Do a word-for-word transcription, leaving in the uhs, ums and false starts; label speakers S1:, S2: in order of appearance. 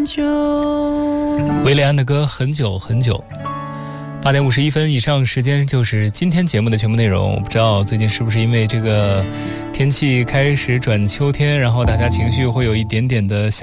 S1: 久。
S2: 维雷安的歌很久很久。八点五十一分以上时间就是今天节目的全部内容。我不知道最近是不是因为这个天气开始转秋天，然后大家情绪会有一点点的